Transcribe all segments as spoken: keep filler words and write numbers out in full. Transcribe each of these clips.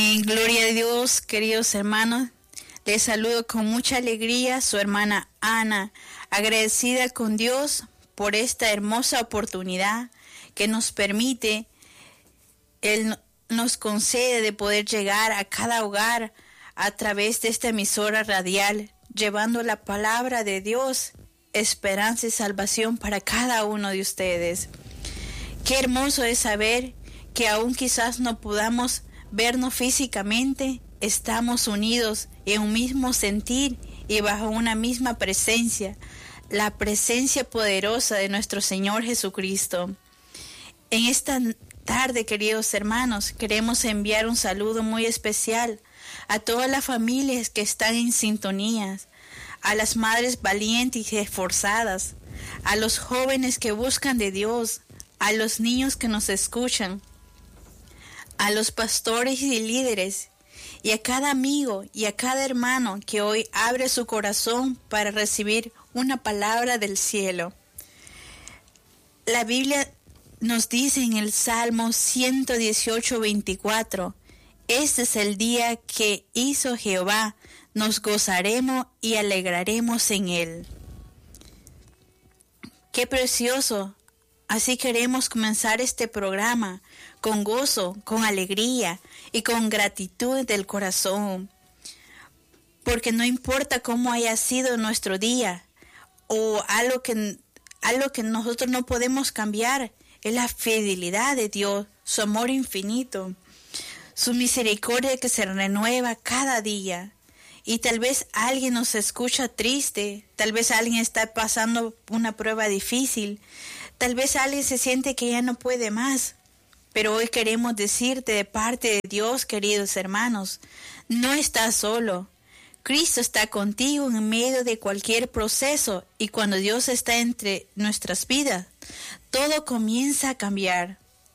En gloria a Dios, queridos hermanos, les saludo con mucha alegría su hermana Ana, agradecida con Dios por esta hermosa oportunidad que nos permite, Él nos concede de poder llegar a cada hogar a través de esta emisora radial, llevando la palabra de Dios, esperanza y salvación para cada uno de ustedes. Qué hermoso es saber que aún quizás no podamos vernos físicamente, estamos unidos en un mismo sentir y bajo una misma presencia, la presencia poderosa de nuestro Señor Jesucristo. En esta tarde, queridos hermanos, queremos enviar un saludo muy especial a todas las familias que están en sintonía, a las madres valientes y esforzadas, a los jóvenes que buscan de Dios, a los niños que nos escuchan, a los pastores y líderes, y a cada amigo y a cada hermano que hoy abre su corazón para recibir una palabra del cielo. La Biblia nos dice en el Salmo ciento dieciocho, veinticuatro, este es el día que hizo Jehová, nos gozaremos y alegraremos en él. Qué precioso. Así queremos comenzar este programa con gozo, con alegría y con gratitud del corazón. Porque no importa cómo haya sido nuestro día o algo que, algo que nosotros no podemos cambiar, es la fidelidad de Dios, su amor infinito, su misericordia que se renueva cada día. Y tal vez alguien nos escucha triste, tal vez alguien está pasando una prueba difícil, tal vez alguien se siente que ya no puede más. Pero hoy queremos decirte de parte de Dios, queridos hermanos, no estás solo. Cristo está contigo en medio de cualquier proceso, y cuando Dios está entre nuestras vidas, todo comienza a cambiar.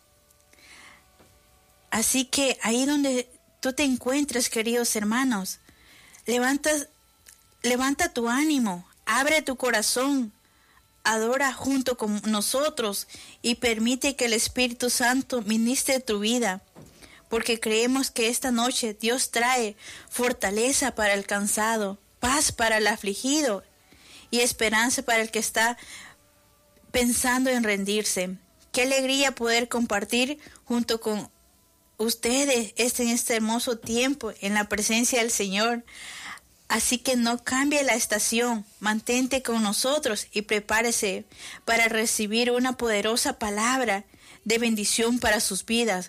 Así que ahí donde tú te encuentres, queridos hermanos, levanta, levanta tu ánimo, abre tu corazón, adora junto con nosotros y permite que el Espíritu Santo ministre tu vida, porque creemos que esta noche Dios trae fortaleza para el cansado, paz para el afligido y esperanza para el que está pensando en rendirse. Qué alegría poder compartir junto con ustedes este, en este hermoso tiempo en la presencia del Señor. Así que no cambie la estación, mantente con nosotros y prepárese para recibir una poderosa palabra de bendición para sus vidas.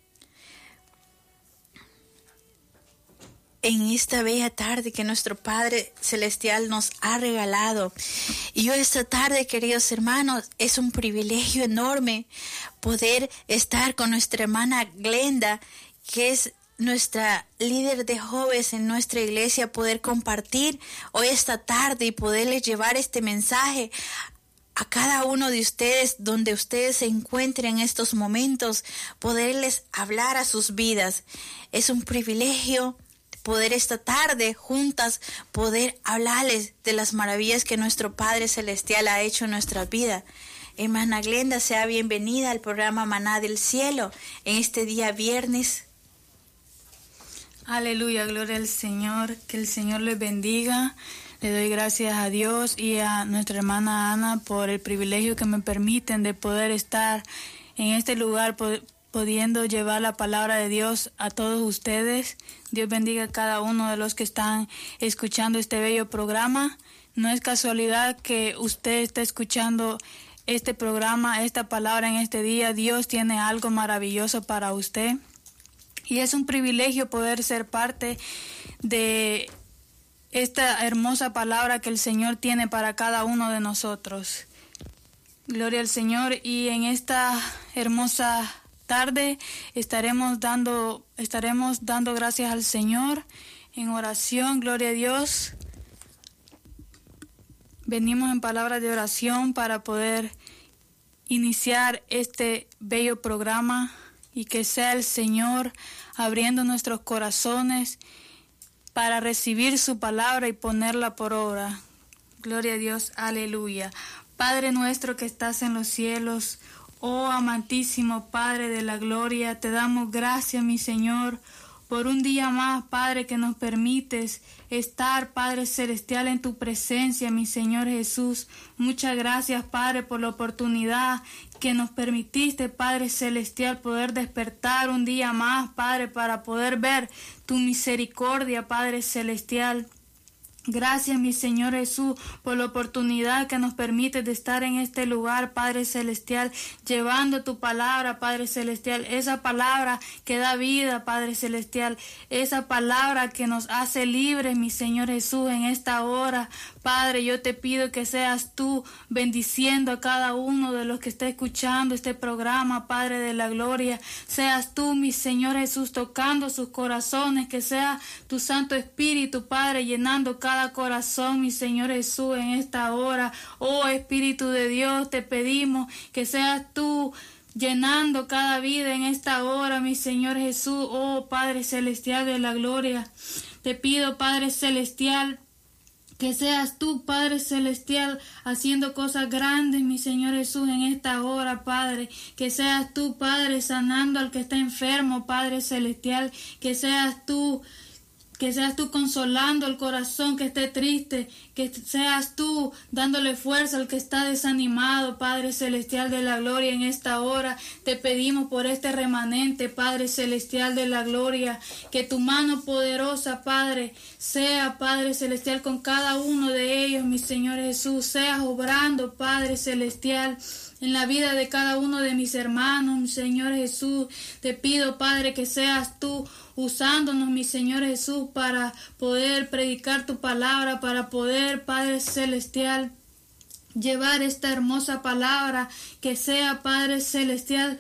En esta bella tarde que nuestro Padre Celestial nos ha regalado. Y hoy esta tarde, queridos hermanos, es un privilegio enorme poder estar con nuestra hermana Glenda, que es nuestra líder de jóvenes en nuestra iglesia, poder compartir hoy esta tarde y poderles llevar este mensaje a cada uno de ustedes donde ustedes se encuentren en estos momentos, poderles hablar a sus vidas. Es un privilegio poder esta tarde juntas poder hablarles de las maravillas que nuestro Padre Celestial ha hecho en nuestra vida. Hermana Glenda, sea bienvenida al programa Maná del Cielo en este día viernes. Aleluya, gloria al Señor, que el Señor les bendiga. Le doy gracias a Dios y a nuestra hermana Ana por el privilegio que me permiten de poder estar en este lugar, pudiendo llevar la palabra de Dios a todos ustedes. Dios bendiga a cada uno de los que están escuchando este bello programa. No es casualidad que usted esté escuchando este programa, esta palabra en este día. Dios tiene algo maravilloso para usted. Y es un privilegio poder ser parte de esta hermosa palabra que el Señor tiene para cada uno de nosotros. Gloria al Señor. Y en esta hermosa tarde estaremos dando, estaremos dando gracias al Señor en oración. Gloria a Dios. Venimos en palabras de oración para poder iniciar este bello programa. Y que sea el Señor abriendo nuestros corazones para recibir su palabra y ponerla por obra. Gloria a Dios, aleluya. Padre nuestro que estás en los cielos, oh amantísimo Padre de la gloria, te damos gracias, mi Señor, por un día más, Padre, que nos permites estar, Padre Celestial, en tu presencia, mi Señor Jesús. Muchas gracias, Padre, por la oportunidad que nos permitiste, Padre Celestial, poder despertar un día más, Padre, para poder ver tu misericordia, Padre Celestial. Gracias, mi Señor Jesús, por la oportunidad que nos permite de estar en este lugar, Padre Celestial, llevando tu palabra, Padre Celestial, esa palabra que da vida, Padre Celestial, esa palabra que nos hace libres, mi Señor Jesús, en esta hora. Padre, yo te pido que seas tú bendiciendo a cada uno de los que está escuchando este programa, Padre de la gloria. Seas tú, mi Señor Jesús, tocando sus corazones, que sea tu Santo Espíritu, Padre, llenando cada corazón, mi Señor Jesús, en esta hora. Oh Espíritu de Dios, te pedimos que seas tú llenando cada vida en esta hora, mi Señor Jesús. Oh Padre Celestial de la gloria, te pido, Padre Celestial, que seas tú, Padre Celestial, haciendo cosas grandes, mi Señor Jesús, en esta hora, Padre. Que seas tú, Padre, sanando al que está enfermo, Padre Celestial. Que seas tú, que seas tú consolando el corazón que esté triste. Que seas tú dándole fuerza al que está desanimado, Padre Celestial de la gloria, en esta hora. Te pedimos por este remanente, Padre Celestial de la gloria, que tu mano poderosa, Padre, sea, Padre Celestial, con cada uno de ellos, mi Señor Jesús. Seas obrando, Padre Celestial, en la vida de cada uno de mis hermanos, mi Señor Jesús. Te pido, Padre, que seas tú usándonos, mi Señor Jesús, para poder predicar tu palabra, para poder, Padre Celestial, llevar esta hermosa palabra, que sea, Padre Celestial,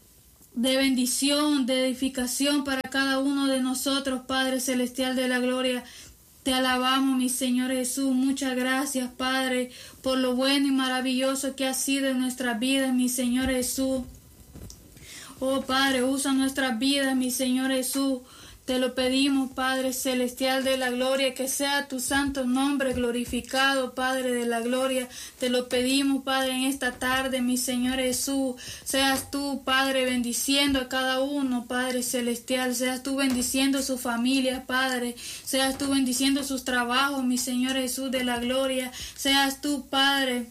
de bendición, de edificación para cada uno de nosotros, Padre Celestial de la gloria. Te alabamos, mi Señor Jesús. Muchas gracias, Padre, por lo bueno y maravilloso que ha sido en nuestras vidas, mi Señor Jesús. Oh, Padre, usa nuestras vidas, mi Señor Jesús. Te lo pedimos, Padre Celestial de la gloria, que sea tu santo nombre glorificado, Padre de la gloria. Te lo pedimos, Padre, en esta tarde, mi Señor Jesús. Seas tú, Padre, bendiciendo a cada uno, Padre Celestial. Seas tú bendiciendo su familia, Padre. Seas tú bendiciendo sus trabajos, mi Señor Jesús de la gloria. Seas tú, Padre,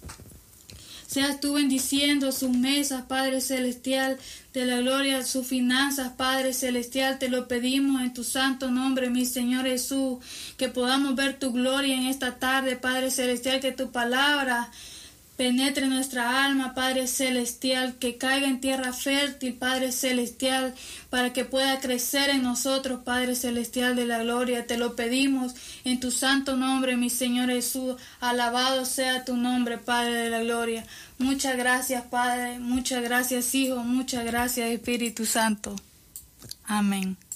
seas tú bendiciendo sus mesas, Padre Celestial de la gloria, sus finanzas, Padre Celestial. Te lo pedimos en tu santo nombre, mi Señor Jesús, que podamos ver tu gloria en esta tarde, Padre Celestial, que tu palabra penetre nuestra alma, Padre Celestial, que caiga en tierra fértil, Padre Celestial, para que pueda crecer en nosotros, Padre Celestial de la gloria. Te lo pedimos en tu santo nombre, mi Señor Jesús. Alabado sea tu nombre, Padre de la gloria. Muchas gracias, Padre. Muchas gracias, Hijo. Muchas gracias, Espíritu Santo. Amén.